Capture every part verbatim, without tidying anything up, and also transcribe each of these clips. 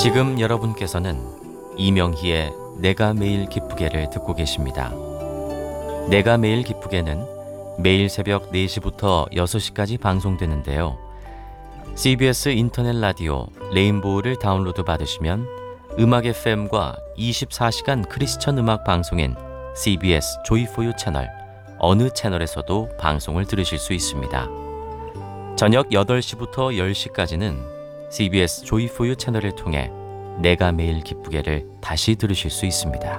지금 여러분께서는 이명희의 내가 매일 기쁘게를 듣고 계십니다. 내가 매일 기쁘게는 매일 새벽 네 시부터 여섯 시까지 방송되는데요. 씨비에스 인터넷 라디오 레인보우를 다운로드 받으시면 음악 에프엠과 이십사 시간 크리스천 음악 방송인 씨비에스 조이포유 채널 어느 채널에서도 방송을 들으실 수 있습니다. 저녁 여덟 시부터 열 시까지는 씨비에스 조이포유 채널을 통해 내가 매일 기쁘게를 다시 들으실 수 있습니다.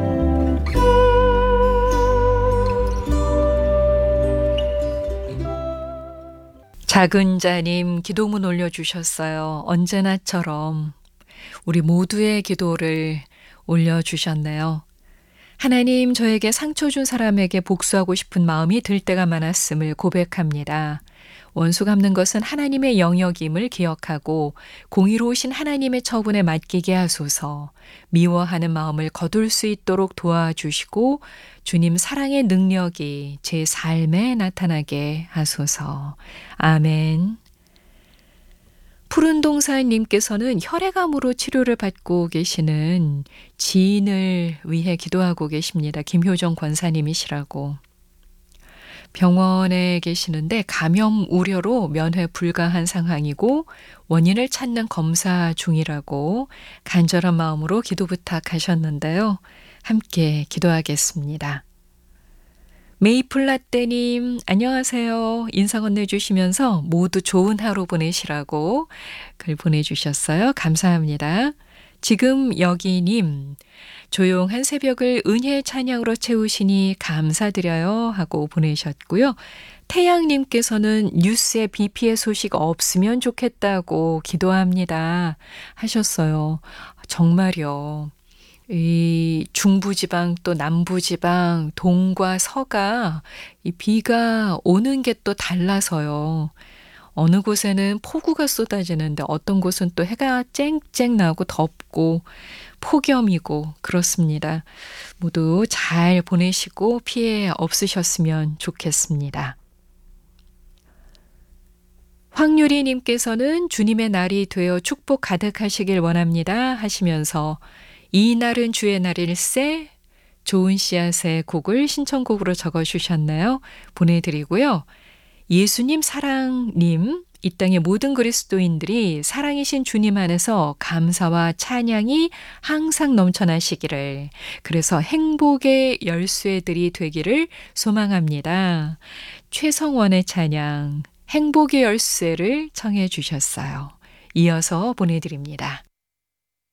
작은 자님 기도문 올려주셨어요. 언제나처럼 우리 모두의 기도를 올려주셨네요. 하나님, 저에게 상처 준 사람에게 복수하고 싶은 마음이 들 때가 많았음을 고백합니다. 원수 갚는 것은 하나님의 영역임을 기억하고 공의로우신 하나님의 처분에 맡기게 하소서. 미워하는 마음을 거둘 수 있도록 도와주시고 주님 사랑의 능력이 제 삶에 나타나게 하소서. 아멘. 푸른 동산님께서는 혈액암으로 치료를 받고 계시는 지인을 위해 기도하고 계십니다. 김효정 권사님이시라고. 병원에 계시는데 감염 우려로 면회 불가한 상황이고 원인을 찾는 검사 중이라고 간절한 마음으로 기도 부탁하셨는데요. 함께 기도하겠습니다. 메이플라떼님, 안녕하세요. 인사 건네주시면서 모두 좋은 하루 보내시라고 글 보내주셨어요. 감사합니다. 지금 여기님, 조용한 새벽을 은혜의 찬양으로 채우시니 감사드려요 하고 보내셨고요. 태양님께서는 뉴스에 비 피해 소식 없으면 좋겠다고 기도합니다 하셨어요. 정말요. 이 중부지방 또 남부지방 동과 서가 이 비가 오는 게 또 달라서요. 어느 곳에는 폭우가 쏟아지는데 어떤 곳은 또 해가 쨍쨍 나고 덥고 폭염이고 그렇습니다. 모두 잘 보내시고 피해 없으셨으면 좋겠습니다. 황유리님께서는 주님의 날이 되어 축복 가득하시길 원합니다 하시면서 이 날은 주의 날일세 좋은 씨앗의 곡을 신청곡으로 적어주셨나요? 보내드리고요. 예수님 사랑님, 이 땅의 모든 그리스도인들이 사랑이신 주님 안에서 감사와 찬양이 항상 넘쳐나시기를, 그래서 행복의 열쇠들이 되기를 소망합니다. 최성원의 찬양 행복의 열쇠를 청해 주셨어요. 이어서 보내드립니다.